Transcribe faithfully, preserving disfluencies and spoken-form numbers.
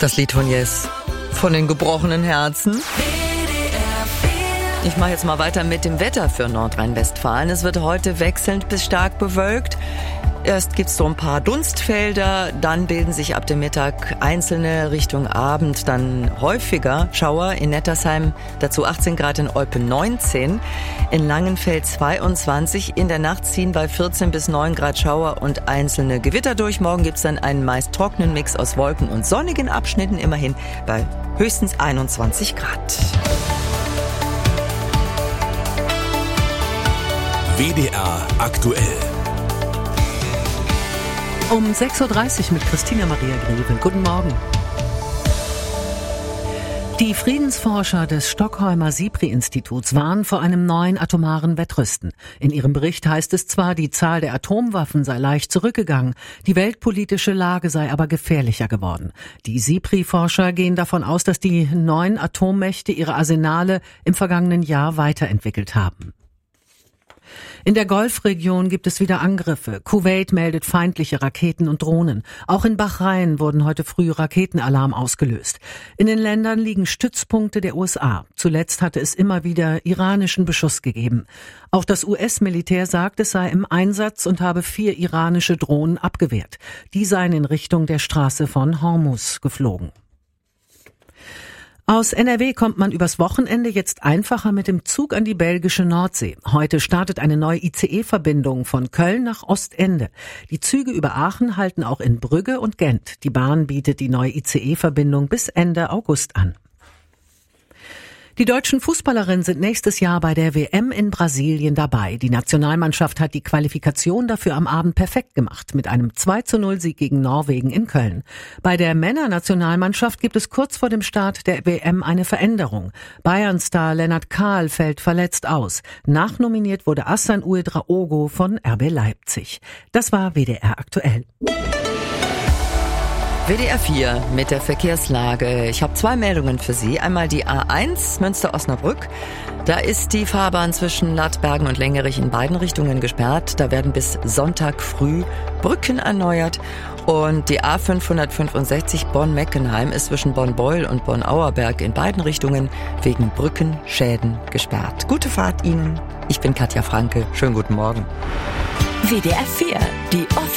Das Lied von Yes, von den gebrochenen Herzen. Ich mache jetzt mal weiter mit dem Wetter für Nordrhein-Westfalen. Es wird heute wechselnd bis stark bewölkt. Erst gibt's so ein paar Dunstfelder, dann bilden sich ab dem Mittag einzelne Richtung Abend, dann häufiger Schauer in Nettersheim, dazu achtzehn Grad, in Olpe neunzehn, in Langenfeld zweiundzwanzig, in der Nacht ziehen bei vierzehn bis neun Grad Schauer und einzelne Gewitter durch. Morgen gibt's dann einen meist trockenen Mix aus Wolken und sonnigen Abschnitten, immerhin bei höchstens einundzwanzig Grad. W D R aktuell. Um sechs Uhr dreißig mit Christina Maria Grewe. Guten Morgen. Die Friedensforscher des Stockholmer SIPRI-Instituts warnen vor einem neuen atomaren Wettrüsten. In ihrem Bericht heißt es zwar, die Zahl der Atomwaffen sei leicht zurückgegangen, die weltpolitische Lage sei aber gefährlicher geworden. Die SIPRI-Forscher gehen davon aus, dass die neuen Atommächte ihre Arsenale im vergangenen Jahr weiterentwickelt haben. In der Golfregion gibt es wieder Angriffe. Kuwait meldet feindliche Raketen und Drohnen. Auch in Bahrain wurden heute früh Raketenalarm ausgelöst. In den Ländern liegen Stützpunkte der U S A. Zuletzt hatte es immer wieder iranischen Beschuss gegeben. Auch das U S-Militär sagt, es sei im Einsatz und habe vier iranische Drohnen abgewehrt. Die seien in Richtung der Straße von Hormuz geflogen. Aus N R W kommt man übers Wochenende jetzt einfacher mit dem Zug an die belgische Nordsee. Heute startet eine neue I C E-Verbindung von Köln nach Ostende. Die Züge über Aachen halten auch in Brügge und Gent. Die Bahn bietet die neue I C E-Verbindung bis Ende August an. Die deutschen Fußballerinnen sind nächstes Jahr bei der W M in Brasilien dabei. Die Nationalmannschaft hat die Qualifikation dafür am Abend perfekt gemacht, mit einem zwei zu null Sieg gegen Norwegen in Köln. Bei der Männernationalmannschaft gibt es kurz vor dem Start der W M eine Veränderung. Bayern-Star Lennart Kahl fällt verletzt aus. Nachnominiert wurde Assan Uedraogo von R B Leipzig. Das war W D R aktuell. W D R vier mit der Verkehrslage. Ich habe zwei Meldungen für Sie. Einmal die A eins Münster-Osnabrück. Da ist die Fahrbahn zwischen Lattbergen und Lengerich in beiden Richtungen gesperrt. Da werden bis Sonntag früh Brücken erneuert. Und die A fünfhundertfünfundsechzig Bonn-Meckenheim ist zwischen Bonn-Beul und Bonn-Auerberg in beiden Richtungen wegen Brückenschäden gesperrt. Gute Fahrt Ihnen. Ich bin Katja Franke. Schönen guten Morgen. W D R vier, die